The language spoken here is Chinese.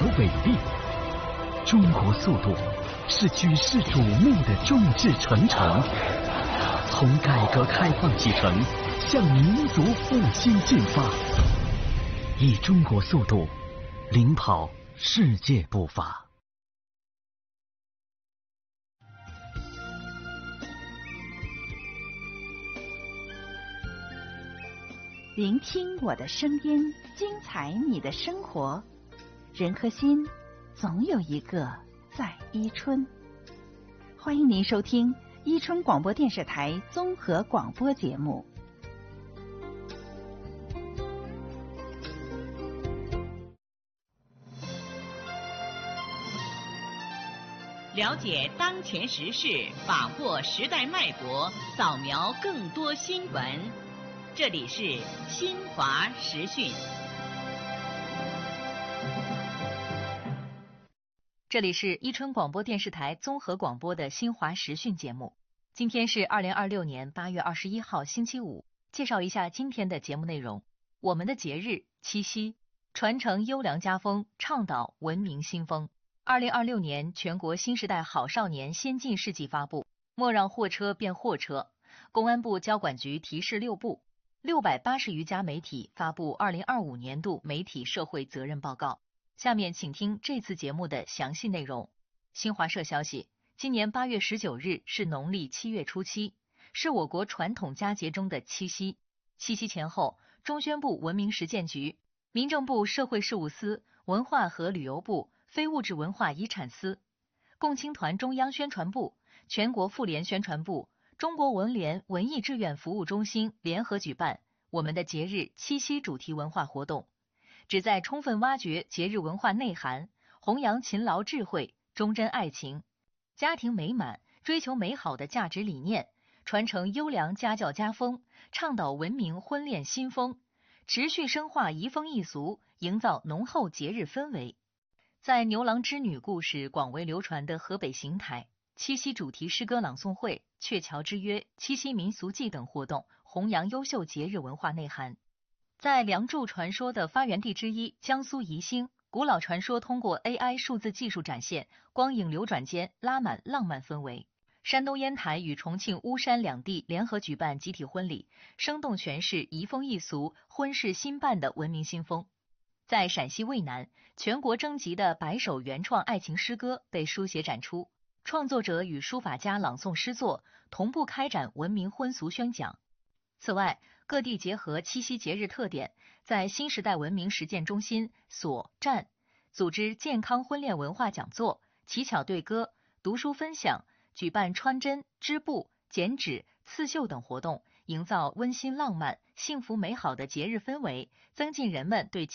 的伟力。中国速度是举世瞩目的众志成城，从改革开放启程，向民族复兴进发，以中国速度领跑世界步伐。 聆听我的声音，精彩你的生活。人和心，总有一个在伊春。欢迎您收听伊春广播电视台综合广播节目。 了解当前时事，把握时代脉搏，扫描更多新闻。这里是新华时讯。 这里是伊春广播电视台综合广播的新华时讯节目。今天是2026年8月21号星期五。介绍一下今天的节目内容。我们的节日七夕，传承优良家风，倡导文明新风。2026年全国新时代好少年先进事迹发布，莫让货车变货车。公安部交管局提示6部，680余家媒体发布2025年度媒体社会责任报告。下面请听这次节目的详细内容。新华社消息，今年8月19日是农历7月初7，是我国传统佳节中的七夕。七夕前后，中宣部文明实践局、民政部社会事务司、文化和旅游部、非物质文化遗产司、共青团中央宣传部、全国妇联宣传部、中国文联文艺志愿服务中心联合举办我们的节日七夕主题文化活动，旨在充分挖掘节日文化内涵，弘扬勤劳智慧、忠贞爱情、家庭美满、追求美好的价值理念，传承优良家教家风，倡导文明婚恋新风，持续深化移风易俗，营造浓厚节日氛围。在牛郎织女故事广为流传的河北邢台，七夕主题诗歌朗诵会、鹊桥之约、七夕民俗祭等活动，弘扬优秀节日文化内涵。在梁祝传说的发源地之一江苏宜兴，古老传说通过 AI 数字技术展现，光影流转间拉满浪漫氛围。山东烟台与重庆巫山两地联合举办集体婚礼，生动诠释移风易俗、婚事新办的文明新风。在陕西渭南，全国征集的100首原创爱情诗歌被书写展出，创作者与书法家朗诵诗作，同步开展文明婚俗宣讲。此外，各地结合七夕节日特点，在新时代文明实践中心所站组织健康婚恋文化讲座、乞巧对歌、读书分享，举办穿针、织布、剪纸、刺绣等活动，营造温馨浪漫、幸福美好的节日氛围，增进人们对